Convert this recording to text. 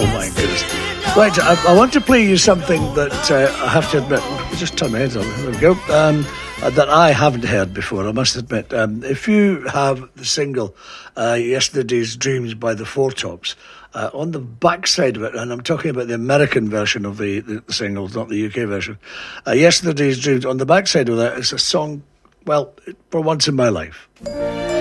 Oh my goodness. Right, I want to play you something that I have to admit, just turn my head on, there we go, that I haven't heard before, I must admit. If you have the single Yesterday's Dreams by the Four Tops, on the backside of it, and I'm talking about the American version of the single, not the UK version, Yesterday's Dreams, on the backside of that is a song, well, For Once in My Life.